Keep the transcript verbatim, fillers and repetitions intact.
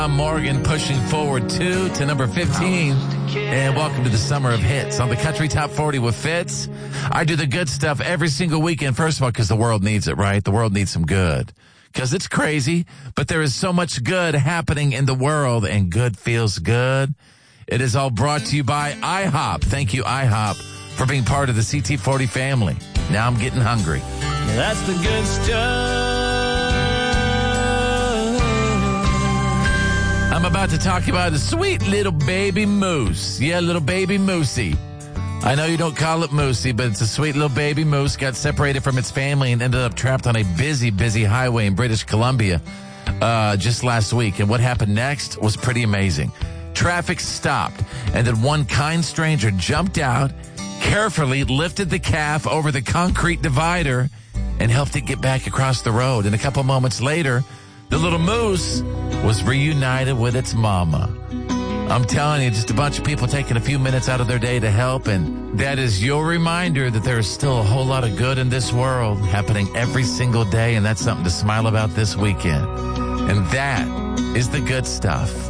I'm Morgan, pushing forward two to number fifteen. And welcome to the Summer of Hits on the Country Top forty with Fitz. I do the good stuff every single weekend. First of all, because the world needs it, right? The world needs some good. Because it's crazy, but there is so much good happening in the world, and good feels good. It is all brought to you by IHOP. Thank you, IHOP, for being part of the C T forty family. Now I'm getting hungry. Yeah, that's the good stuff. I'm about to talk about a sweet little baby moose. Yeah, little baby moosey. I know you don't call it moosey, but it's a sweet little baby moose. Got separated from its family and ended up trapped on a busy, busy highway in British Columbia uh, just last week. And what happened next was pretty amazing. Traffic stopped, and then one kind stranger jumped out, carefully lifted the calf over the concrete divider, and helped it get back across the road. And a couple moments later, the little moose was reunited with its mama. I'm telling you, just a bunch of people taking a few minutes out of their day to help, and that is your reminder that there is still a whole lot of good in this world happening every single day, and that's something to smile about this weekend. And that is the good stuff.